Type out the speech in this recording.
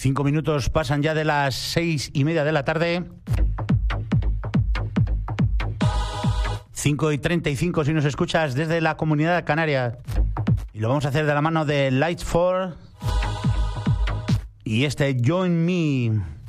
5 minutos pasan ya de las 6:30 de la tarde. 5:35 si nos escuchas desde la Comunidad Canaria. Y lo vamos a hacer de la mano de Lights 4 y este Join Me.